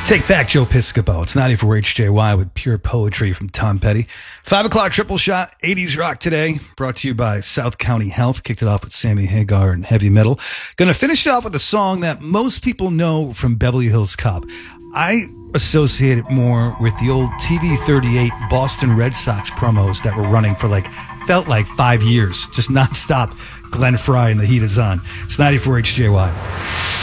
Take back Joe Piscopo. It's 94 HJY with pure poetry from Tom Petty. 5 o'clock triple shot, 80s rock today, brought to you by South County Health. Kicked it off with Sammy Hagar and Heavy Metal. Gonna finish it off with a song that most people know from Beverly Hills Cop. I associate it more with the old TV 38 Boston Red Sox promos that were running for felt like 5 years, just nonstop. Glenn Frey and the Heat is on. It's 94 HJY.